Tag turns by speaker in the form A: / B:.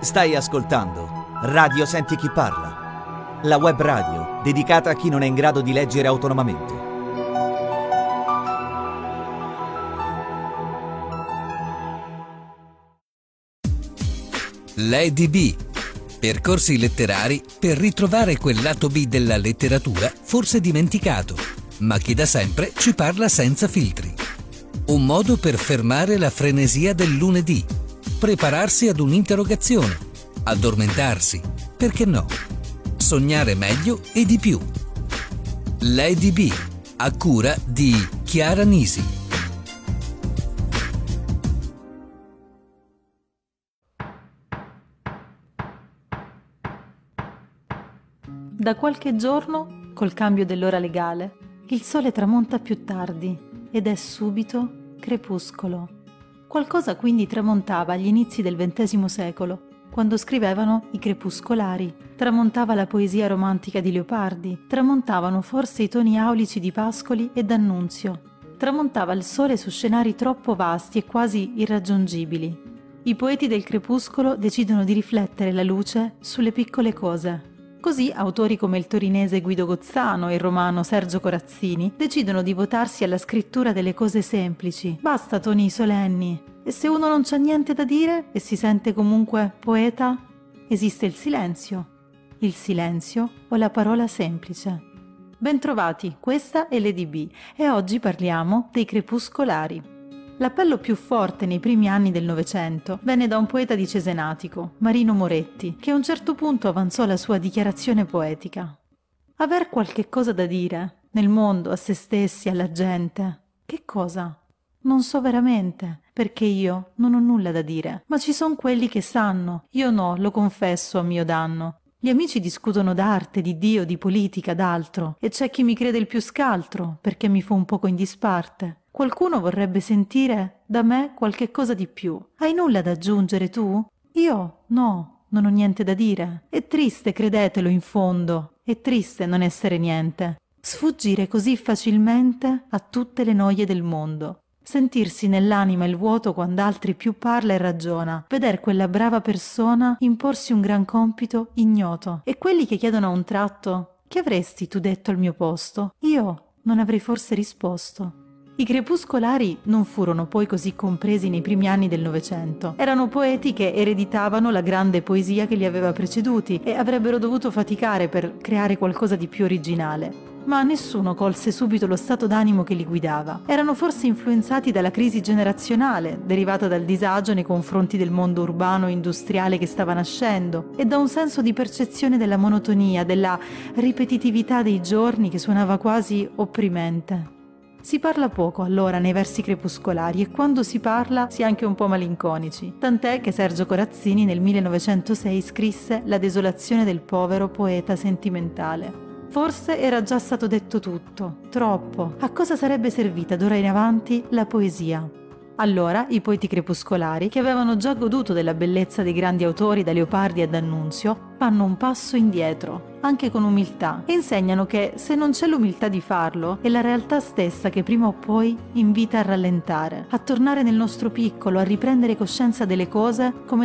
A: Stai ascoltando Radio Senti Chi Parla, la web radio dedicata a chi non è in grado di leggere autonomamente.
B: Lady B. Percorsi letterari per ritrovare quel lato B della letteratura forse dimenticato, ma che da sempre ci parla senza filtri. Un modo per fermare la frenesia del lunedì, prepararsi ad un'interrogazione, addormentarsi, perché no? Sognare meglio e di più. Lady B, a cura di Chiara Nisi.
C: Da qualche giorno, col cambio dell'ora legale, il sole tramonta più tardi ed è subito crepuscolo. Qualcosa quindi tramontava agli inizi del XX secolo, quando scrivevano i crepuscolari. Tramontava la poesia romantica di Leopardi, tramontavano forse i toni aulici di Pascoli e D'Annunzio. Tramontava il sole su scenari troppo vasti e quasi irraggiungibili. I poeti del crepuscolo decidono di riflettere la luce sulle piccole cose. Così autori come il torinese Guido Gozzano e il romano Sergio Corazzini decidono di votarsi alla scrittura delle cose semplici. Basta toni solenni. E se uno non c'ha niente da dire e si sente comunque poeta, esiste il silenzio o la parola semplice. Bentrovati, questa è Lady B e oggi parliamo dei crepuscolari. L'appello più forte nei primi anni del Novecento venne da un poeta di Cesenatico, Marino Moretti, che a un certo punto avanzò la sua dichiarazione poetica. Aver qualche cosa da dire, nel mondo, a se stessi, alla gente. Che cosa? Non so veramente, perché io non ho nulla da dire, ma ci son quelli che sanno, io no, lo confesso a mio danno. Gli amici discutono d'arte, di Dio, di politica, d'altro, e c'è chi mi crede il più scaltro, perché mi fa un poco in disparte. Qualcuno vorrebbe sentire da me qualche cosa di più. Hai nulla da aggiungere tu? Io no, non ho niente da dire. È triste, credetelo, in fondo. È triste non essere niente. Sfuggire così facilmente a tutte le noie del mondo. Sentirsi nell'anima il vuoto quando altri più parla e ragiona. Veder quella brava persona imporsi un gran compito ignoto. E quelli che chiedono a un tratto: che avresti tu detto al mio posto? Io non avrei forse risposto. I crepuscolari non furono poi così compresi nei primi anni del Novecento. Erano poeti che ereditavano la grande poesia che li aveva preceduti e avrebbero dovuto faticare per creare qualcosa di più originale. Ma nessuno colse subito lo stato d'animo che li guidava. Erano forse influenzati dalla crisi generazionale, derivata dal disagio nei confronti del mondo urbano e industriale che stava nascendo, e da un senso di percezione della monotonia, della ripetitività dei giorni che suonava quasi opprimente. Si parla poco allora nei versi crepuscolari e quando si parla si è anche un po' malinconici, tant'è che Sergio Corazzini nel 1906 scrisse La desolazione del povero poeta sentimentale. Forse era già stato detto tutto, troppo. A cosa sarebbe servita d'ora in avanti la poesia? Allora i poeti crepuscolari, che avevano già goduto della bellezza dei grandi autori da Leopardi a D'Annunzio, fanno un passo indietro, anche con umiltà, e insegnano che se non c'è l'umiltà di farlo, è la realtà stessa che prima o poi invita a rallentare, a tornare nel nostro piccolo, a riprendere coscienza delle cose come